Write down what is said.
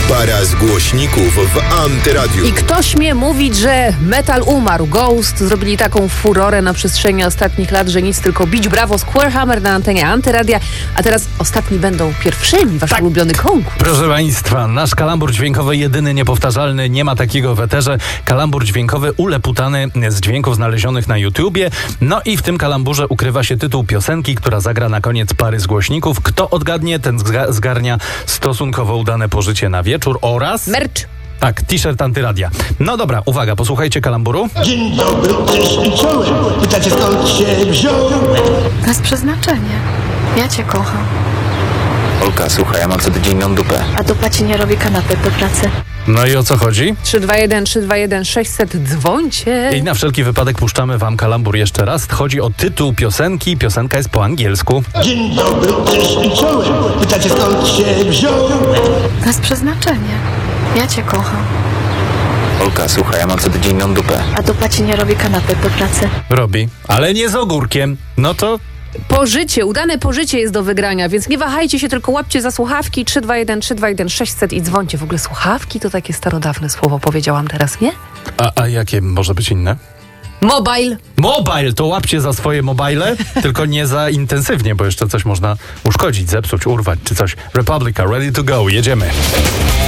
Para z głośników w Antyradiu. I kto śmie mówić, że metal umarł? Ghost zrobili taką furorę na przestrzeni ostatnich lat, że nic, tylko bić brawo. Squarehammer na antenie Antyradia. A teraz ostatni będą pierwszymi, wasz ulubiony konkurs. Proszę Państwa, nasz kalambur dźwiękowy jedyny, niepowtarzalny, nie ma takiego w eterze. Kalambur dźwiękowy uleputany z dźwięków znalezionych na YouTubie. No i w tym kalamburze ukrywa się tytuł piosenki, która zagra na koniec pary z głośników. Kto odgadnie, ten zgarnia stosunkowo udane pożycie na wieczór oraz... Merch. Tak, t-shirt Antyradia. No dobra, uwaga, posłuchajcie kalamburu. Dzień dobry, cześć i czołem. Pytacie, skąd się wziąłem? To jest przeznaczenie. Ja cię kocham. Olka, słuchaj, ja mam co tydzień mią dupę. A dupa ci nie robi kanapek do pracy. No i o co chodzi? 321 600, dzwońcie. I na wszelki wypadek puszczamy wam kalambur jeszcze raz. Chodzi o tytuł piosenki. Piosenka jest po angielsku. Dzień dobry, cześć i czołem. Pytacie, skąd się wziąłem? To jest przeznaczenie. Ja cię kocham. Olka, słuchaj, ja mam co tydzień mią dupę. A dupa ci nie robi kanapek do pracy. Robi, ale nie z ogórkiem. No to... Pożycie, udane pożycie jest do wygrania, więc nie wahajcie się, tylko łapcie za słuchawki 321 600 i dzwońcie. W ogóle słuchawki to takie starodawne słowo, powiedziałam teraz, nie? A jakie może być inne? Mobile. Mobile, to łapcie za swoje mobile, tylko nie za intensywnie, bo jeszcze coś można uszkodzić, zepsuć, urwać czy coś. Republica, ready to go, jedziemy.